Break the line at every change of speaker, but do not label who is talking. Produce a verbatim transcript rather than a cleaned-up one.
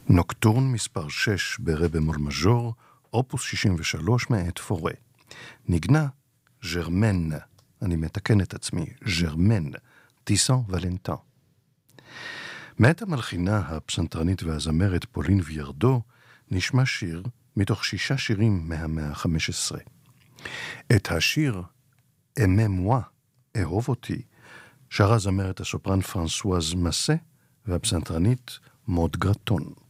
נוקטורן מספר שש ברה במול מז'ור, אופוס שישים ושלוש מאת פורה. נגנה ז'רמן, אני מתקן את עצמי, ז'רמן, טיסן ולנטן. מאת המלחינה, הפסנתרנית והזמרת פולין וירדו, נשמע שיר מתוך שישה שירים מהמאה ה-חמש עשרה. את השיר "אמה מואה", אהוב אותי, שרה זמרת הסופרן פרנסואז מסה והפסנתרנית מוד גרטון.